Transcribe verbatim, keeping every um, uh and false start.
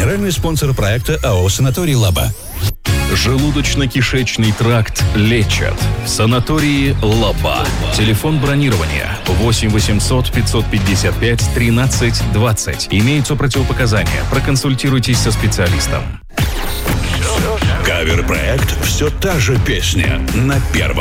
Генеральный спонсор проекта АО «Санаторий Лаба». Желудочно-кишечный тракт лечат в санатории Лаба. Телефон бронирования восемь восемьсот пятьсот пятьдесят пять тринадцать двадцать. Имеются противопоказания. Проконсультируйтесь со специалистом. Кавер-проект «Все та же песня» на Первом.